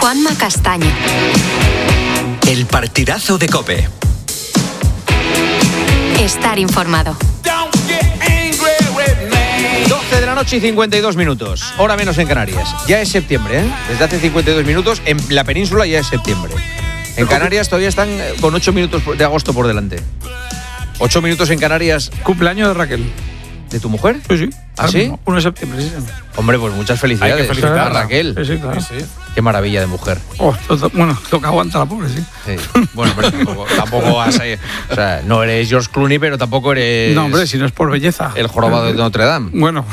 Juanma Castaño. El partidazo de COPE. Estar informado. 12 de la noche y 52 minutos. Hora menos en Canarias. Ya es septiembre, ¿eh? Desde hace 52 minutos en la península ya es septiembre. En Canarias todavía están con 8 minutos de agosto por delante. 8 minutos en Canarias. Cumpleaños de Raquel. ¿De tu mujer? Sí. ¿Ah, sí? 1 de septiembre, sí. Hombre, pues muchas felicidades. Hay que felicitarla. A Raquel. Sí, claro. Sí. Qué maravilla de mujer. Bueno, lo que aguanta la pobre, sí. Sí. Bueno, pero tampoco vas a... O sea, no eres George Clooney, pero tampoco eres... No, hombre, si no es por belleza. El jorobado de Notre Dame. Bueno.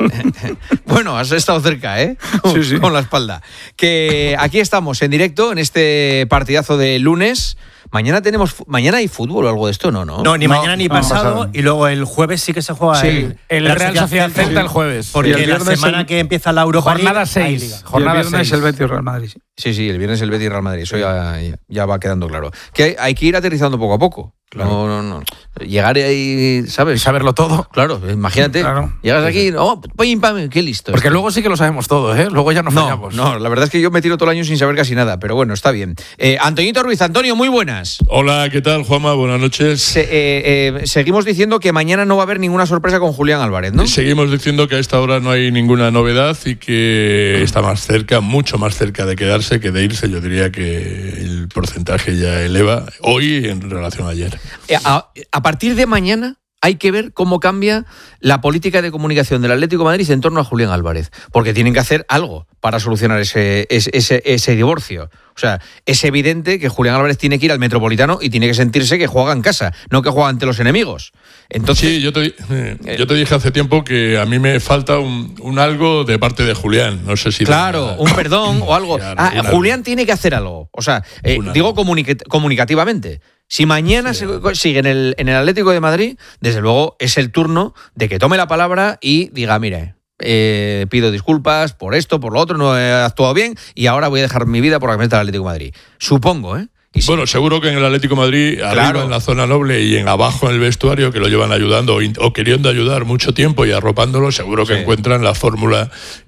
Bueno, has estado cerca, ¿eh? Sí. Con la espalda. Que aquí estamos en directo en este partidazo de lunes. Mañana hay fútbol o algo de esto, ¿no? No, ni mañana ni pasado. Y luego el jueves sí que se juega el Real Sociedad Celta el jueves. Porque la semana que empieza la Europa jornada League, 6. Jornada el viernes 6. el Betis Real Madrid. Sí, el viernes el Betis Real Madrid. Eso ya va quedando claro. Que hay que ir aterrizando poco a poco. Claro. No. Llegar ahí, ¿sabes? Saberlo todo. Claro, imagínate. Claro. Llegas aquí, pim, pam, qué listo. Porque luego sí que lo sabemos todo, ¿eh? Luego ya no fallamos. No, la verdad es que yo me tiro todo el año sin saber casi nada, pero bueno, está bien. Antoñito Ruiz, Antonio, muy buenas. Hola, ¿qué tal, Juanma? Buenas noches. Seguimos diciendo que mañana no va a haber ninguna sorpresa con Julián Álvarez, ¿no? Seguimos diciendo que a esta hora no hay ninguna novedad y que está más cerca, mucho más cerca de quedarse que de irse. Yo diría que el porcentaje ya eleva hoy en relación a ayer. A partir de mañana hay que ver cómo cambia la política de comunicación del Atlético de Madrid en torno a Julián Álvarez, porque tienen que hacer algo para solucionar ese divorcio. O sea, es evidente que Julián Álvarez tiene que ir al Metropolitano y tiene que sentirse que juega en casa, no que juega ante los enemigos. Entonces, sí, yo te dije hace tiempo que a mí me falta un algo de parte de Julián. No sé si... Claro, un perdón o algo. Claro, Julián tiene que hacer algo. O sea, digo comunicativamente. Si mañana sigue en el Atlético de Madrid, desde luego es el turno de que tome la palabra y diga, mire, pido disculpas por esto, por lo otro, no he actuado bien y ahora voy a dejar mi vida por la camiseta del Atlético de Madrid. Supongo, ¿eh? Bueno, seguro que en el Atlético de Madrid, arriba en la zona noble y abajo en el vestuario, que lo llevan ayudando o queriendo ayudar mucho tiempo y arropándolo, seguro que encuentran la fórmula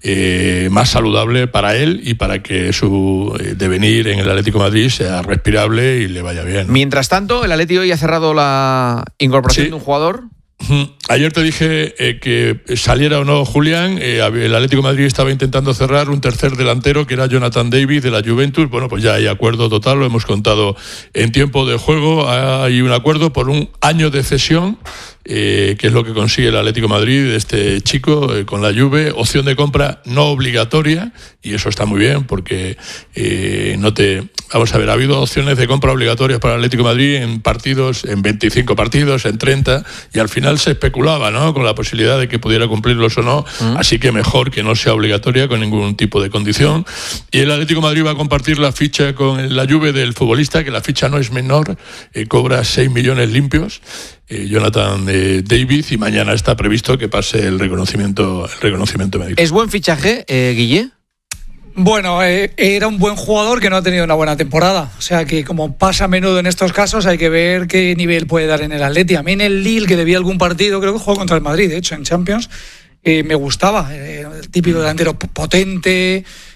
más saludable para él y para que su devenir en el Atlético de Madrid sea respirable y le vaya bien. Mientras tanto, el Atlético hoy ha cerrado la incorporación de un jugador. Ayer te dije que saliera o no Julián, el Atlético de Madrid estaba intentando cerrar un tercer delantero que era Jonathan David de la Juventus. Bueno, pues ya hay acuerdo total, lo hemos contado en tiempo de juego, hay un acuerdo por un año de cesión, que es lo que consigue el Atlético de Madrid de este chico con la Juve, opción de compra no obligatoria, y eso está muy bien porque vamos a ver, ha habido opciones de compra obligatorias para el Atlético de Madrid en partidos, en 25 partidos, en 30, y al final se especulaba, ¿no?, con la posibilidad de que pudiera cumplirlos o no, así que mejor que no sea obligatoria con ningún tipo de condición. Y el Atlético de Madrid va a compartir la ficha con la Juve del futbolista, que la ficha no es menor, cobra 6 millones limpios, Jonathan David, y mañana está previsto que pase el reconocimiento médico. ¿Es buen fichaje, Guille? Bueno, era un buen jugador que no ha tenido una buena temporada. O sea que, como pasa a menudo en estos casos, hay que ver qué nivel puede dar en el Atleti. A mí en el Lille, que debía algún partido, creo que jugó contra el Madrid, de hecho, en Champions, me gustaba. El típico delantero potente,